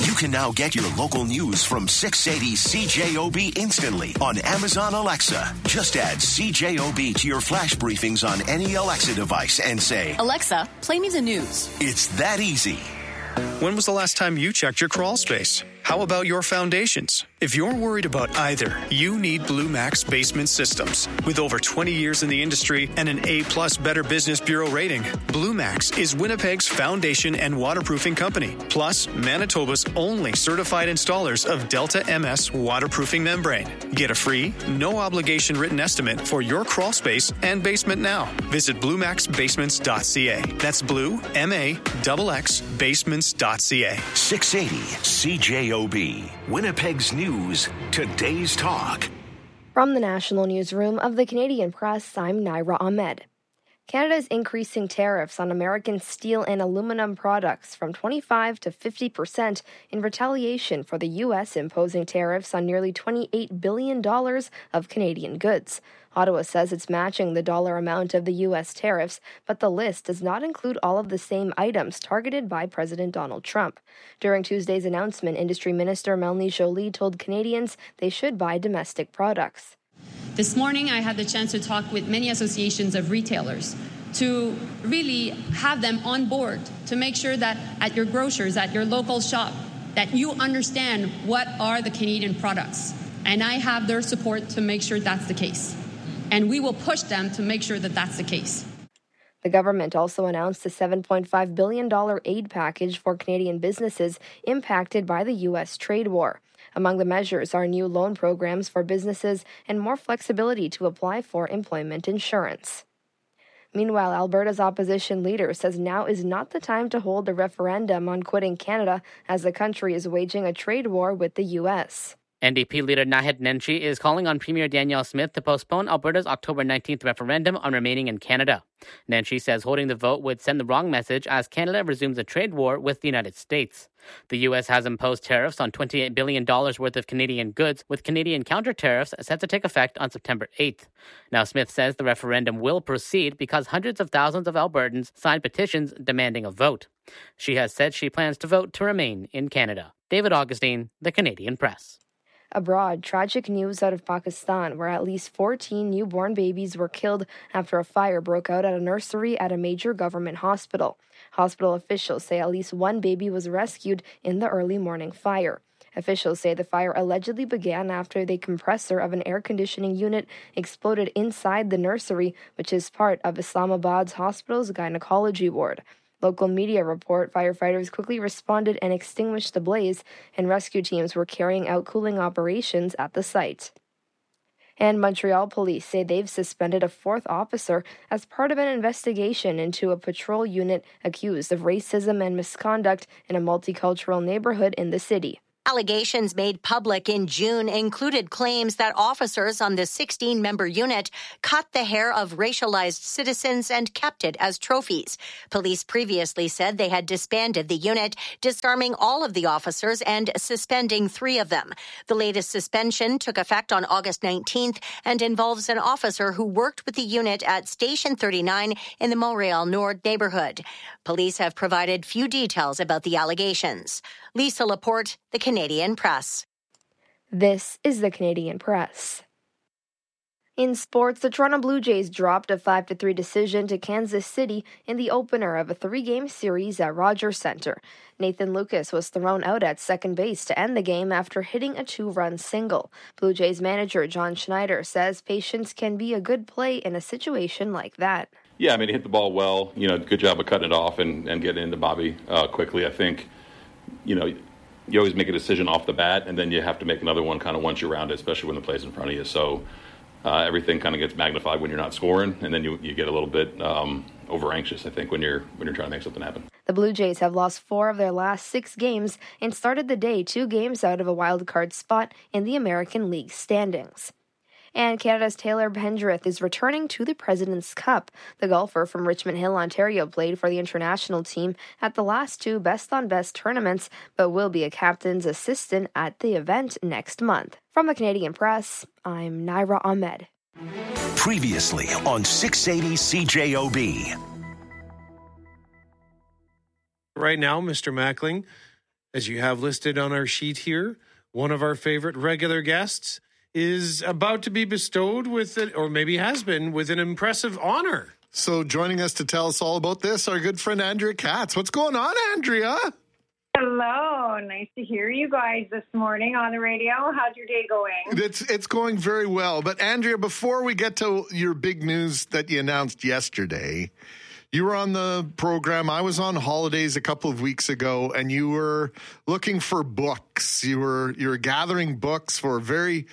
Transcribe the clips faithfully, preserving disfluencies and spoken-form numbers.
You can now get your local news from six eighty C J O B instantly on Amazon Alexa. Just add C J O B to your flash briefings on any Alexa device and say, Alexa, play me the news. It's that easy. When was the last time you checked your crawl space? How about your foundations? If you're worried about either, you need Blue Max Basement Systems. With over twenty years in the industry and an A-plus Better Business Bureau rating, Blue Max is Winnipeg's foundation and waterproofing company, plus Manitoba's only certified installers of Delta M S waterproofing membrane. Get a free, no-obligation written estimate for your crawl space and basement now. Visit blue max basements dot c a. That's blue, M A X X, basements dot c a. six eighty C J O B, Winnipeg's News, today's talk. From the National Newsroom of the Canadian Press, I'm Naira Ahmed. Canada is increasing tariffs on American steel and aluminum products from twenty-five to fifty percent in retaliation for the U S imposing tariffs on nearly twenty-eight billion dollars of Canadian goods. Ottawa says it's matching the dollar amount of the U S tariffs, but the list does not include all of the same items targeted by President Donald Trump. During Tuesday's announcement, Industry Minister Melanie Joly told Canadians they should buy domestic products. This morning, I had the chance to talk with many associations of retailers to really have them on board to make sure that at your grocers, at your local shop, that you understand what are the Canadian products. And I have their support to make sure that's the case. And we will push them to make sure that that's the case. The government also announced a seven point five billion dollars aid package for Canadian businesses impacted by the U S trade war. Among the measures are new loan programs for businesses and more flexibility to apply for employment insurance. Meanwhile, Alberta's opposition leader says now is not the time to hold a referendum on quitting Canada as the country is waging a trade war with the U S. N D P leader Naheed Nenshi is calling on Premier Danielle Smith to postpone Alberta's October nineteenth referendum on remaining in Canada. Nenshi says holding the vote would send the wrong message as Canada resumes a trade war with the United States. The U S has imposed tariffs on twenty-eight billion dollars worth of Canadian goods, with Canadian counter-tariffs set to take effect on September eighth. Now, Smith says the referendum will proceed because hundreds of thousands of Albertans signed petitions demanding a vote. She has said she plans to vote to remain in Canada. David Augustine, The Canadian Press. Abroad, tragic news out of Pakistan, where at least fourteen newborn babies were killed after a fire broke out at a nursery at a major government hospital. Hospital officials say at least one baby was rescued in the early morning fire. Officials say the fire allegedly began after the compressor of an air conditioning unit exploded inside the nursery, which is part of Islamabad's hospital's gynecology ward. Local media report firefighters quickly responded and extinguished the blaze, and rescue teams were carrying out cooling operations at the site. And Montreal police say they've suspended a fourth officer as part of an investigation into a patrol unit accused of racism and misconduct in a multicultural neighborhood in the city. Allegations made public in June included claims that officers on the sixteen-member unit cut the hair of racialized citizens and kept it as trophies. Police previously said they had disbanded the unit, disarming all of the officers and suspending three of them. The latest suspension took effect on August nineteenth and involves an officer who worked with the unit at Station thirty-nine in the Montreal Nord neighborhood. Police have provided few details about the allegations. Lisa Laporte, The Canadian Press. This is The Canadian Press. In sports, the Toronto Blue Jays dropped a five to three decision to Kansas City in the opener of a three-game series at Rogers Centre. Nathan Lucas was thrown out at second base to end the game after hitting a two-run single. Blue Jays manager John Schneider says patience can be a good play in a situation like that. Yeah, I mean, he hit the ball well. You know, good job of cutting it off and, and getting into Bobby uh, quickly. I think, you know, you always make a decision off the bat, and then you have to make another one kind of once you're around it, especially when the play's in front of you. So uh, everything kind of gets magnified when you're not scoring, and then you you get a little bit um, over anxious, I think, when you're when you're trying to make something happen. The Blue Jays have lost four of their last six games and started the day two games out of a wild card spot in the American League standings. And Canada's Taylor Pendrith is returning to the President's Cup. The golfer from Richmond Hill, Ontario, played for the international team at the last two best-on-best tournaments, but will be a captain's assistant at the event next month. From the Canadian Press, I'm Naira Ahmed. Previously on six eighty C J O B. Right now, Mister Mackling, as you have listed on our sheet here, one of our favorite regular guests is about to be bestowed with, it, or maybe has been, with an impressive honor. So joining us to tell us all about this, our good friend Andrea Katz. What's going on, Andrea? Hello. Nice to hear you guys this morning on the radio. How's your day going? It's it's going very well. But Andrea, before we get to your big news that you announced yesterday, you were on the program. I was on holidays a couple of weeks ago, and you were looking for books. You were you were gathering books for a very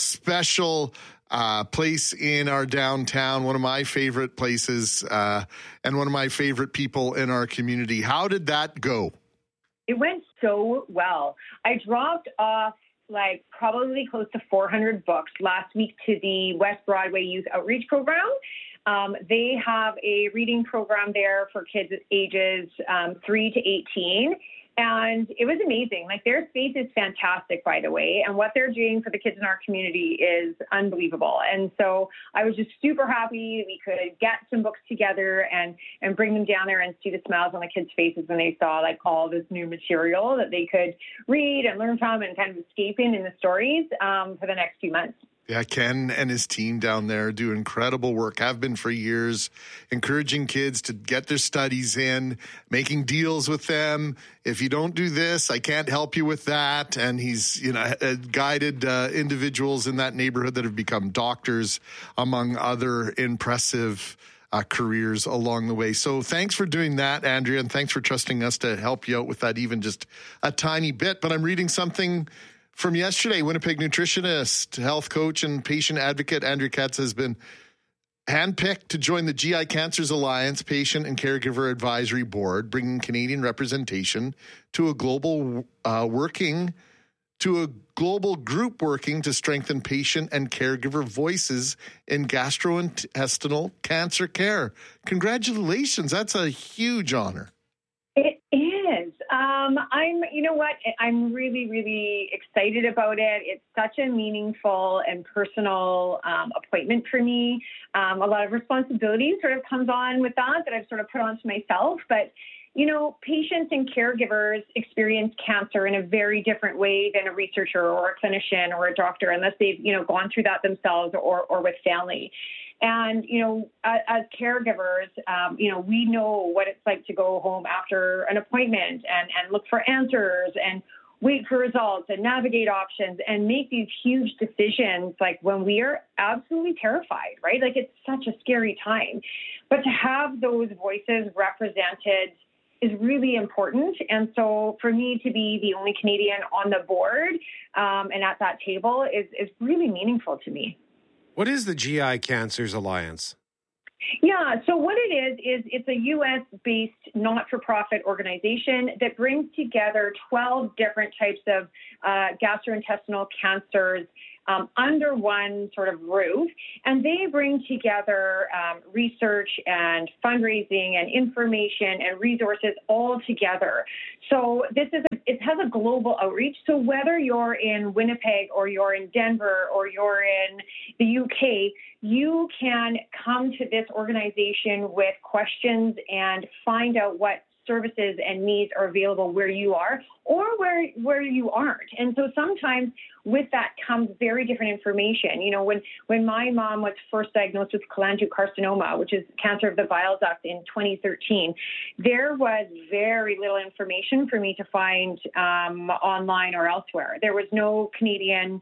special uh, place in our downtown, one of my favorite places, uh, and one of my favorite people in our community. How did that go? It went so well. I dropped off like probably close to four hundred books last week to the West Broadway Youth Outreach Program. Um, they have a reading program there for kids ages um, three to eighteen. And it was amazing. Like, their space is fantastic, by the way. And what they're doing for the kids in our community is unbelievable. And so I was just super happy we could get some books together and, and bring them down there and see the smiles on the kids' faces when they saw like all this new material that they could read and learn from and kind of escape in in the stories um, for the next few months. Yeah, Ken and his team down there do incredible work, have been for years, encouraging kids to get their studies in, making deals with them. If you don't do this, I can't help you with that. And he's, you know, guided uh, individuals in that neighborhood that have become doctors, among other impressive uh, careers along the way. So thanks for doing that, Andrea, and thanks for trusting us to help you out with that even just a tiny bit. But I'm reading something from yesterday. Winnipeg nutritionist, health coach, and patient advocate Andrea Katz has been handpicked to join the G I Cancers Alliance Patient and Caregiver Advisory Board, bringing Canadian representation to a global uh, working to a global group working to strengthen patient and caregiver voices in gastrointestinal cancer care. Congratulations! That's a huge honor. It is. Um, I'm, you know what? I'm really, really excited about it. It's such a meaningful and personal um, appointment for me. Um, a lot of responsibility sort of comes on with that, that I've sort of put onto myself. But, you know, patients and caregivers experience cancer in a very different way than a researcher or a clinician or a doctor, unless they've, you know, gone through that themselves or, or with family. And, you know, as, as caregivers, um, you know, we know what it's like to go home after an appointment and, and look for answers and wait for results and navigate options and make these huge decisions, like when we are absolutely terrified, right? Like, it's such a scary time. But to have those voices represented is really important. And so for me to be the only Canadian on the board um, and at that table is, is really meaningful to me. What is the G I Cancers Alliance? Yeah, so what it is, is it's a U S-based not-for-profit organization that brings together twelve different types of uh, gastrointestinal cancers um, under one sort of roof. And they bring together um, research and fundraising and information and resources all together. So this is a, it has a global outreach. So whether you're in Winnipeg or you're in Denver or you're in the U K, you can come to this organization with questions and find out what services and needs are available where you are or where where you aren't. And so sometimes with that comes very different information. You know, when, when my mom was first diagnosed with cholangiocarcinoma, which is cancer of the bile duct in twenty thirteen, there was very little information for me to find um, online or elsewhere. There was no Canadian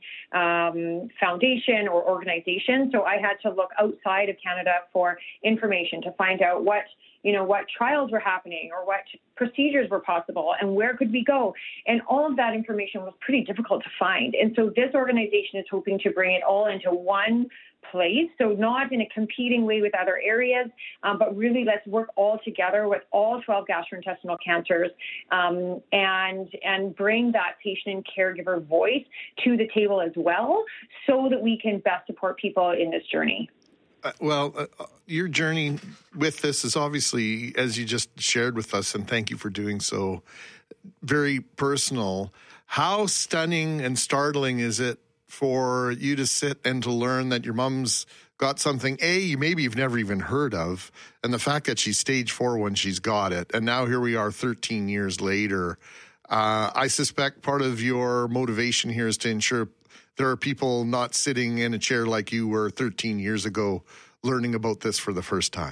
um, foundation or organization, so I had to look outside of Canada for information to find out what you know, what trials were happening or what procedures were possible and where could we go. And all of that information was pretty difficult to find. And so this organization is hoping to bring it all into one place. So not in a competing way with other areas, um, but really let's work all together with all twelve gastrointestinal cancers um, and, and bring that patient and caregiver voice to the table as well so that we can best support people in this journey. Uh, well, uh, your journey with this is obviously, as you just shared with us, and thank you for doing so, very personal. How stunning and startling is it for you to sit and to learn that your mom's got something, A, you maybe you've never even heard of, and the fact that she's stage four when she's got it, and now here we are thirteen years later. Uh, I suspect part of your motivation here is to ensure there are people not sitting in a chair like you were thirteen years ago learning about this for the first time.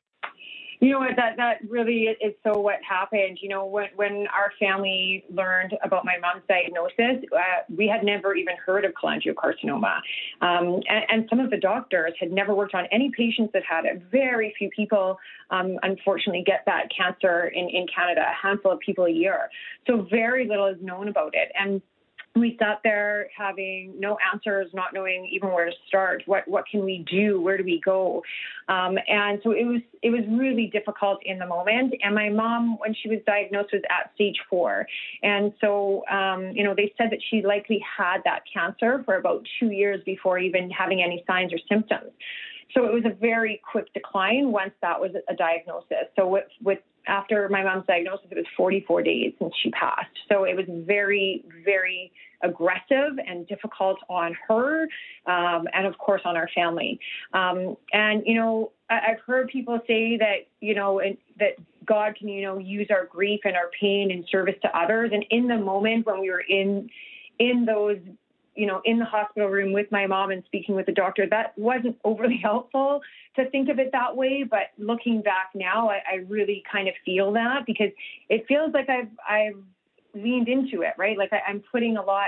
You know what, that, that really is so what happened. You know, when, when our family learned about my mom's diagnosis, uh, we had never even heard of cholangiocarcinoma. Um, and, and some of the doctors had never worked on any patients that had it. Very few people, um, unfortunately, get that cancer in, in Canada, a handful of people a year. So very little is known about it. And we sat there having no answers, not knowing even where to start. What what can we do? Where do we go? Um, and so it was it was really difficult in the moment. And my mom, when she was diagnosed, was at stage four. And so, um, you know, they said that she likely had that cancer for about two years before even having any signs or symptoms. So it was a very quick decline once that was a diagnosis. So with, with after my mom's diagnosis, it was forty-four days since she passed. So it was very, very aggressive and difficult on her, um, and of course on our family. Um, and, you know, I, I've heard people say that, you know, and, that God can, you know, use our grief and our pain in service to others. And in the moment when we were in, in those you know, in the hospital room with my mom and speaking with the doctor, that wasn't overly helpful to think of it that way. But looking back now, I, I really kind of feel that, because it feels like I've, I've leaned into it, right? Like I, I'm putting a lot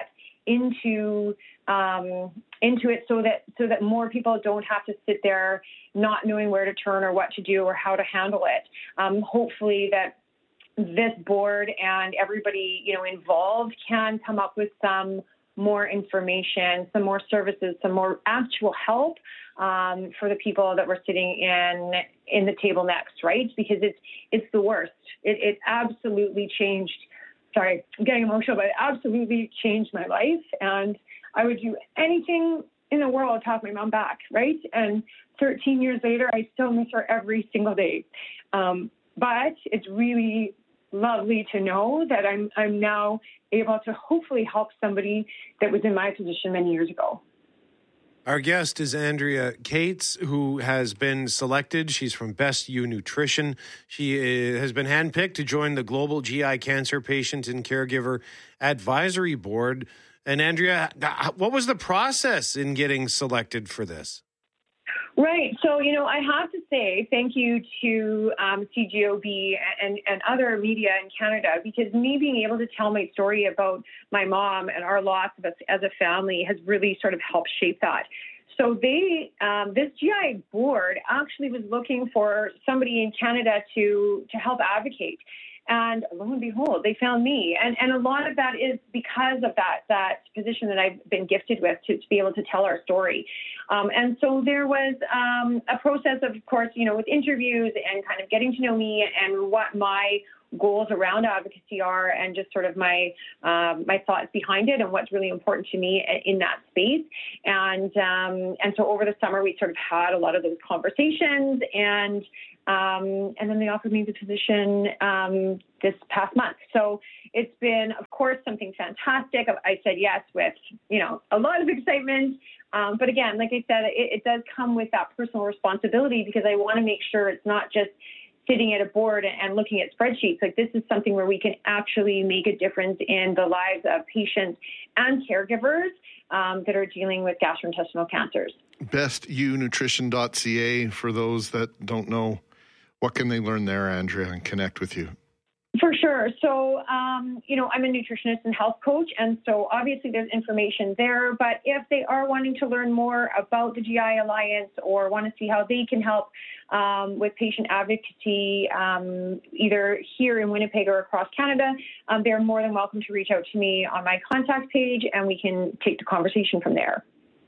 into, um, into it so that, so that more people don't have to sit there not knowing where to turn or what to do or how to handle it. Um, hopefully that this board and everybody, you know, involved can come up with some more information, some more services, some more actual help um, for the people that were sitting in in the table next, right? Because it's it's the worst. It, it absolutely changed. Sorry, I'm getting emotional, but it absolutely changed my life. And I would do anything in the world to have my mom back, right? And thirteen years later, I still miss her every single day. Um, but it's really lovely to know that I'm I'm now able to hopefully help somebody that was in my position many years ago. Our guest is Andrea Cates, who has been selected. She's from Best You Nutrition. She uh, has been handpicked to join the Global G I Cancer Patient and Caregiver Advisory Board. And Andrea, what was the process in getting selected for this? Right. So, you know, I have to say thank you to um, C J O B and, and other media in Canada, because me being able to tell my story about my mom and our loss of us as a family has really sort of helped shape that. So they, um, this G I board actually was looking for somebody in Canada to to help advocate. And lo and behold, they found me. And and a lot of that is because of that that position that I've been gifted with to, to be able to tell our story. Um, and so there was um, a process of, of course, you know, with interviews and kind of getting to know me and what my goals around advocacy are, and just sort of my um, my thoughts behind it and what's really important to me in that space. And um, and so over the summer, we sort of had a lot of those conversations, and um, and then they offered me the position um, this past month. So it's been, of course, something fantastic. I said yes with, you know, a lot of excitement. Um, but again, like I said, it, it does come with that personal responsibility, because I want to make sure it's not just sitting at a board and looking at spreadsheets. Like, this is something where we can actually make a difference in the lives of patients and caregivers um, that are dealing with gastrointestinal cancers. best you nutrition dot c a for those that don't know. What can they learn there, Andrea, and connect with you? For sure. So, um, you know, I'm a nutritionist and health coach, and so obviously there's information there. But if they are wanting to learn more about the G I Alliance or want to see how they can help um, with patient advocacy, um, either here in Winnipeg or across Canada, um, they're more than welcome to reach out to me on my contact page, and we can take the conversation from there.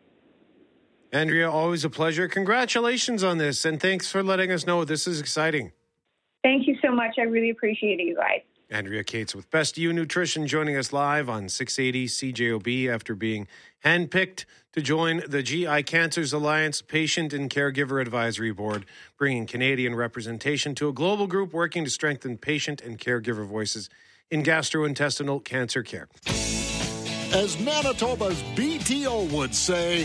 Andrea, always a pleasure. Congratulations on this, and thanks for letting us know. This is exciting. Thank you so much. I really appreciate it, you guys. Andrea Cates with Best You Nutrition joining us live on six eighty C J O B after being handpicked to join the G I Cancers Alliance Patient and Caregiver Advisory Board, bringing Canadian representation to a global group working to strengthen patient and caregiver voices in gastrointestinal cancer care. As Manitoba's B T O would say,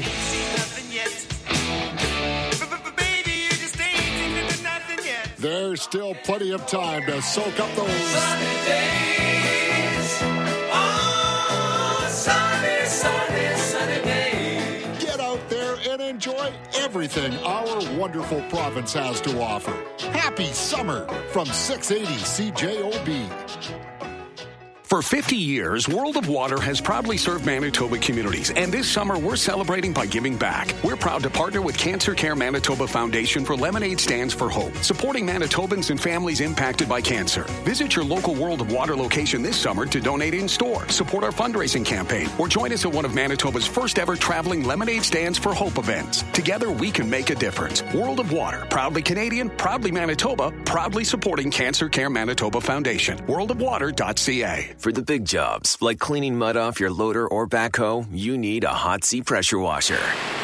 there's still plenty of time to soak up those sunny days. everything our wonderful province has to offer. Happy summer from six eighty C J O B. For fifty years, World of Water has proudly served Manitoba communities, and this summer we're celebrating by giving back. We're proud to partner with Cancer Care Manitoba Foundation for Lemonade Stands for Hope, supporting Manitobans and families impacted by cancer. Visit your local World of Water location this summer to donate in-store, support our fundraising campaign, or join us at one of Manitoba's first ever traveling Lemonade Stands for Hope events. Together, we can make a difference. World of Water, proudly Canadian, proudly Manitoba, proudly supporting Cancer Care Manitoba Foundation. world of water dot c a. For the big jobs, like cleaning mud off your loader or backhoe, you need a Hot Sea pressure washer.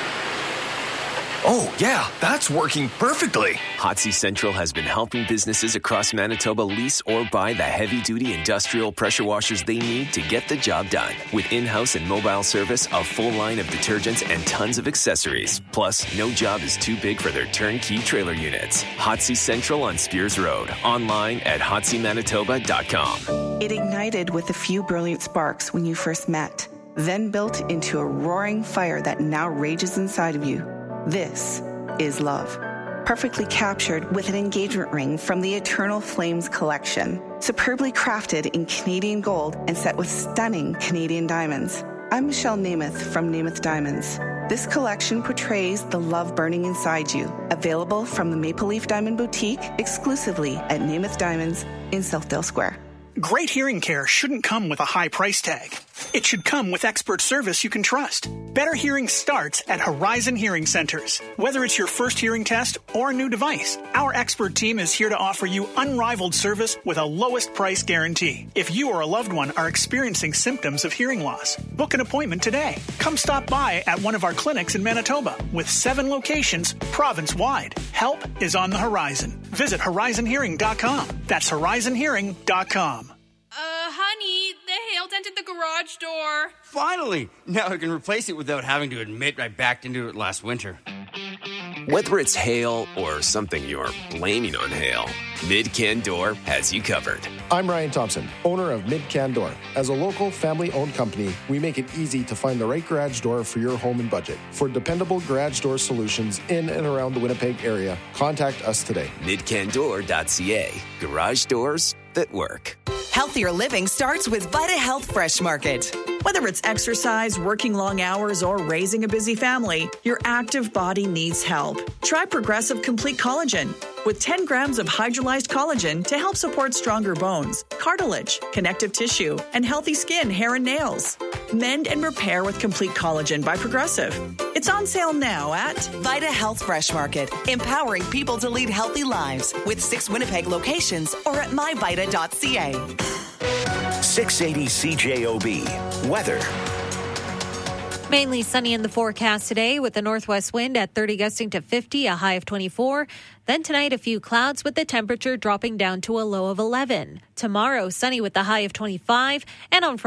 Oh, yeah, that's working perfectly. Hot Sea Central has been helping businesses across Manitoba lease or buy the heavy-duty industrial pressure washers they need to get the job done. With in-house and mobile service, a full line of detergents, and tons of accessories. Plus, no job is too big for their turnkey trailer units. Hot Sea Central on Spears Road. Online at hot sea manitoba dot com. It ignited with a few brilliant sparks when you first met, then built into a roaring fire that now rages inside of you. This is love. Perfectly captured with an engagement ring from the Eternal Flames collection. Superbly crafted in Canadian gold and set with stunning Canadian diamonds. I'm Michelle Namath from Namath Diamonds. This collection portrays the love burning inside you. Available from the Maple Leaf Diamond Boutique exclusively at Namath Diamonds in Southdale Square. Great hearing care shouldn't come with a high price tag. It should come with expert service you can trust. Better hearing starts at Horizon Hearing Centers. Whether it's your first hearing test or a new device, our expert team is here to offer you unrivaled service with a lowest price guarantee. If you or a loved one are experiencing symptoms of hearing loss, book an appointment today. Come stop by at one of our clinics in Manitoba with seven locations province-wide. Help is on the horizon. Visit horizon hearing dot com. That's horizon hearing dot com. Uh, honey, the hail dented the garage door. Finally! Now I can replace it without having to admit I backed into it last winter. Whether it's hail or something you're blaming on hail, Mid-Can Door has you covered. I'm Ryan Thompson, owner of Mid-Can Door. As a local, family-owned company, we make it easy to find the right garage door for your home and budget. For dependable garage door solutions in and around the Winnipeg area, contact us today. mid can door dot c a. Garage doors that work. Healthier living starts with VitaHealth Fresh Market. Whether it's exercise, working long hours, or raising a busy family, your active body needs help. Try Progressive Complete Collagen with ten grams of hydrolyzed collagen to help support stronger bones, cartilage, connective tissue, and healthy skin, hair, and nails. Mend and repair with Complete Collagen by Progressive. It's on sale now at VitaHealth Fresh Market, empowering people to lead healthy lives with six Winnipeg locations or at my vita dot c a. six eighty C J O B. Weather. Mainly sunny in the forecast today with a northwest wind at thirty gusting to fifty, a high of twenty-four. Then tonight, a few clouds with the temperature dropping down to a low of eleven. Tomorrow, sunny with a high of twenty-five. And on Friday,